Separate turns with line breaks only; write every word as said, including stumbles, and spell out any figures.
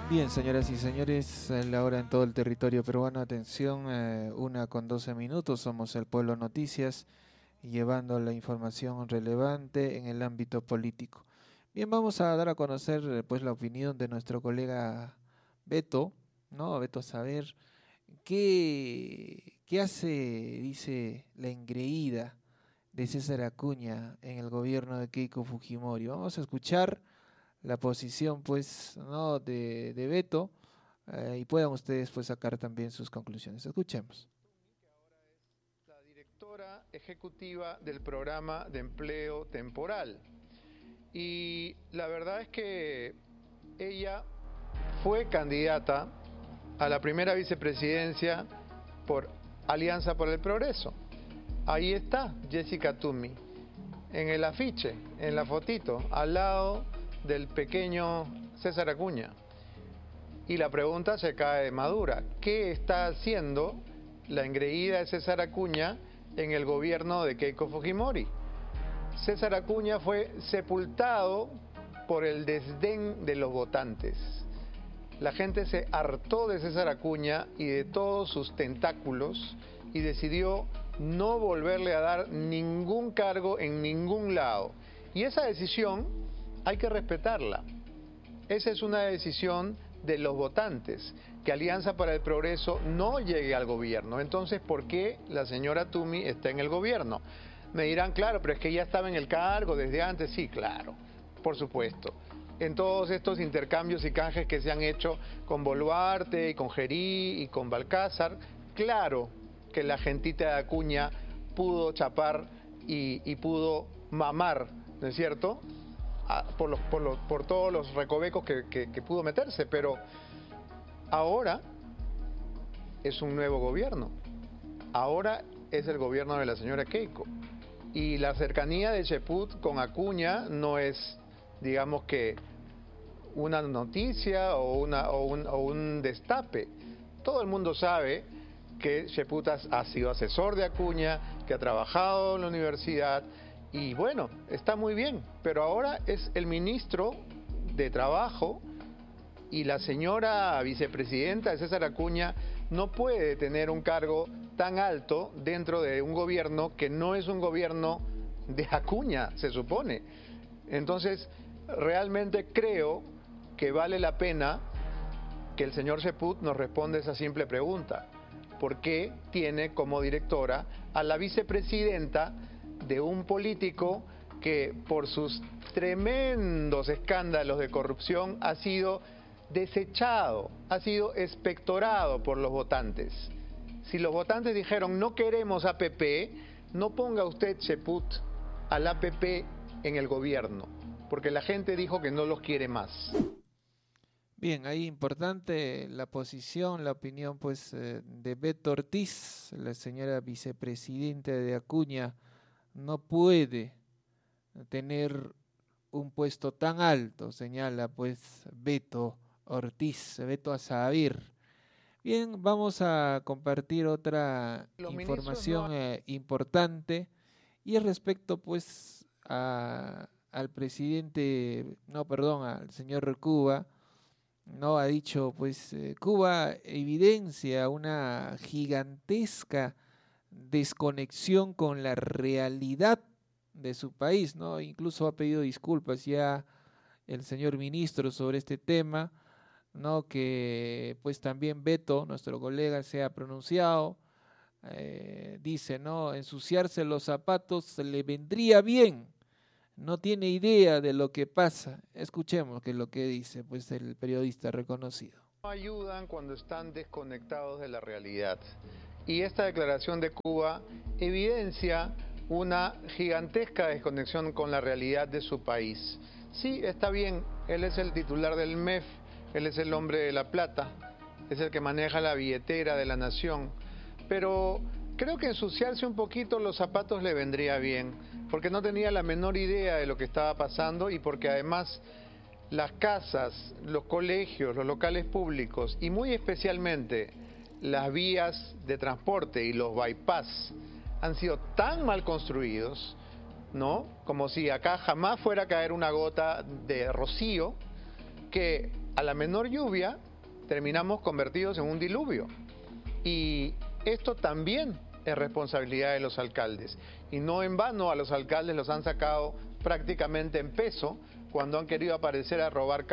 Bien, señoras y señores, a la hora en todo el territorio peruano, atención, eh, una con doce minutos, somos el Pueblo Noticias, llevando la información relevante en el ámbito político. Bien, vamos a dar a conocer eh, pues la opinión de nuestro colega Beto, ¿no? Beto, a saber qué, qué hace, dice, la engreída de César Acuña en el gobierno de Keiko Fujimori. Vamos a escuchar la posición pues no de, de Beto eh, y puedan ustedes pues sacar también sus conclusiones. Escuchemos.
La directora ejecutiva del programa de empleo temporal, y la verdad es que ella fue candidata a la primera vicepresidencia por Alianza por el Progreso. Ahí está Jessica Tumi en el afiche, en la fotito, al lado del pequeño César Acuña. Y la pregunta se cae madura: ¿qué está haciendo la engreída de César Acuña en el gobierno de Keiko Fujimori? César Acuña fue sepultado por el desdén de los votantes. La gente se hartó de César Acuña y de todos sus tentáculos y decidió no volverle a dar ningún cargo en ningún lado. Y esa decisión hay que respetarla. Esa es una decisión de los votantes, que Alianza para el Progreso no llegue al gobierno. Entonces, ¿por qué la señora Tumi está en el gobierno? Me dirán, claro, pero es que ella estaba en el cargo desde antes. Sí, claro, por supuesto. En todos estos intercambios y canjes que se han hecho con Boluarte y con Gerí y con Balcázar, claro que la gentita de Acuña pudo chapar y, y pudo mamar, ¿no es cierto?, Por, los, por, los, por todos los recovecos que, que, que pudo meterse, pero ahora es un nuevo gobierno. Ahora es el gobierno de la señora Keiko. Y la cercanía de Cheput con Acuña no es, digamos que, una noticia o, una, o, un, o un destape. Todo el mundo sabe que Cheput ha sido asesor de Acuña, que ha trabajado en la universidad. Y bueno, está muy bien, pero ahora es el ministro de Trabajo y la señora vicepresidenta de César Acuña no puede tener un cargo tan alto dentro de un gobierno que no es un gobierno de Acuña, se supone. Entonces, realmente creo que vale la pena que el señor Cheput nos responda esa simple pregunta: ¿por qué tiene como directora a la vicepresidenta de un político que por sus tremendos escándalos de corrupción ha sido desechado, ha sido expectorado por los votantes? Si los votantes dijeron no queremos A P P, no ponga usted, Cheput, al A P P en el gobierno, porque la gente dijo que no los quiere más.
Bien, ahí importante la posición, la opinión pues eh, de Beto Ortiz, la señora vicepresidenta de Acuña. No puede tener un puesto tan alto, señala pues Beto Ortiz, Beto a saber. Bien, vamos a compartir otra
Los
información
no...
eh, importante, y es respecto pues a, al presidente, no, perdón, al señor Cuba. No, ha dicho pues eh, Cuba evidencia una gigantesca desconexión con la realidad de su país, ¿no? Incluso ha pedido disculpas ya el señor ministro sobre este tema, ¿no? Que pues también Beto, nuestro colega, se ha pronunciado, eh, dice, ¿no? Ensuciarse los zapatos le vendría bien, no tiene idea de lo que pasa. Escuchemos qué es lo que dice pues el periodista reconocido.
No ayudan cuando están desconectados de la realidad. Y esta declaración de Cuba evidencia una gigantesca desconexión con la realidad de su país. Sí, está bien, él es el titular del M E F, él es el hombre de la plata, es el que maneja la billetera de la nación, pero creo que ensuciarse un poquito los zapatos le vendría bien, porque no tenía la menor idea de lo que estaba pasando y porque además las casas, los colegios, los locales públicos y muy especialmente las vías de transporte y los bypass han sido tan mal construidos, ¿no? Como si acá jamás fuera a caer una gota de rocío, que a la menor lluvia terminamos convertidos en un diluvio. Y esto también es responsabilidad de los alcaldes. Y no en vano a los alcaldes los han sacado prácticamente en peso cuando han querido aparecer a robar